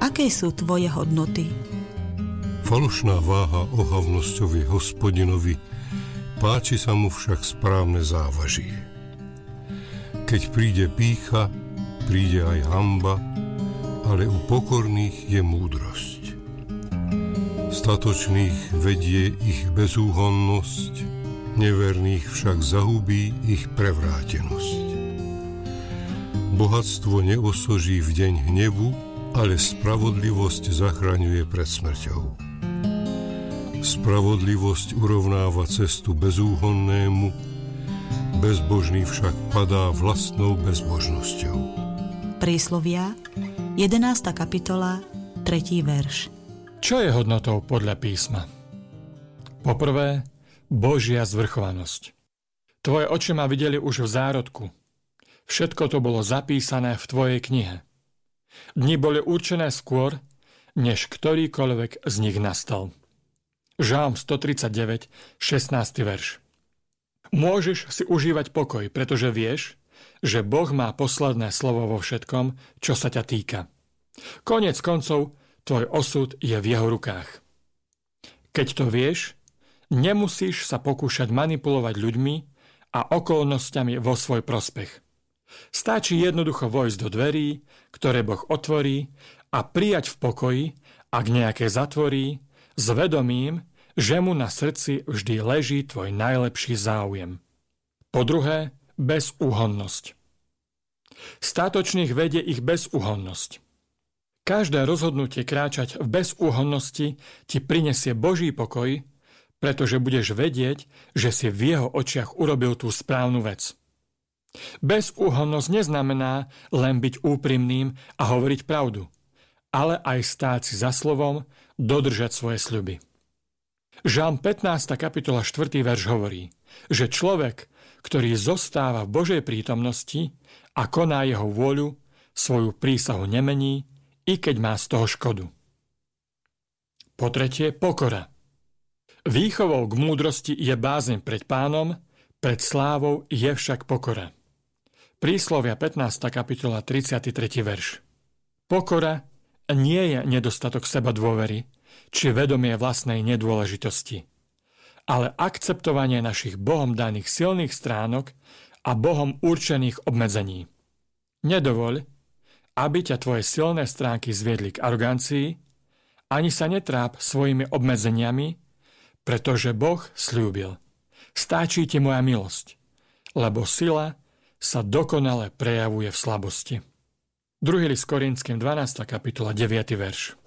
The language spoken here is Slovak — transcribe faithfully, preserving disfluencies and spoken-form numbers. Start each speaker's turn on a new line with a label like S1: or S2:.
S1: Aké sú tvoje hodnoty?
S2: Falošná váha ohavnosťovi Hospodinovi, páči sa mu však správne závažie. Keď príde pýcha, príde aj hanba, ale u pokorných je múdrosť. Statočných vedie ich bezúhonnosť, neverných však zahubí ich prevrátenosť. Bohatstvo neosoží v deň hnevu, ale spravodlivosť zachraňuje pred smrťou. Spravodlivosť urovnáva cestu bezúhonnému, bezbožný však padá vlastnou bezbožnosťou.
S1: Príslovia, jedenásta kapitola, tretí verš.
S3: Čo je hodnotou podľa písma? Poprvé, Božia zvrchovanosť. Tvoje oči ma videli už v zárodku. Všetko to bolo zapísané v tvojej knihe. Dni boli určené skôr, než ktorýkoľvek z nich nastal. Žalm stotridsaťdeväť, šestnásty verš. Môžeš si užívať pokoj, pretože vieš, že Boh má posledné slovo vo všetkom, čo sa ťa týka. Koniec koncov, tvoj osud je v jeho rukách. Keď to vieš, nemusíš sa pokúšať manipulovať ľuďmi a okolnostiami vo svoj prospech. Stačí jednoducho vojsť do dverí, ktoré Boh otvorí, a prijať v pokoji, ak nejaké zatvorí, s vedomím, že mu na srdci vždy leží tvoj najlepší záujem. Po druhé, bezúhonnosť. Statočných vedie ich bezúhonnosť. Každé rozhodnutie kráčať v bezúhonnosti ti prinesie Boží pokoj, pretože budeš vedieť, že si v jeho očiach urobil tú správnu vec. Bezúhonnosť neznamená len byť úprimným a hovoriť pravdu, ale aj stáť si za slovom, dodržať svoje sľuby. Žalm pätnásta kapitola štvrtý verš hovorí, že človek, ktorý zostáva v Božej prítomnosti a koná jeho vôľu, svoju prísahu nemení, i keď má z toho škodu. Po tretie, pokora. Výchovou k múdrosti je bázeň pred Pánom, pred slávou je však pokora. Príslovia pätnásta kapitola tridsiaty tretí verš. Pokora nie je nedostatok seba dôvery, či vedomie vlastnej nedôležitosti, ale akceptovanie našich Bohom daných silných stránok a Bohom určených obmedzení. Nedovoľ, aby ťa tvoje silné stránky zviedli k arogancii, ani sa netráp svojimi obmedzeniami, pretože Boh sľúbil. Stáčí ti moja milosť, lebo sila sa dokonale prejavuje v slabosti. druhý list Korinským dvanásta kapitola deviaty verš.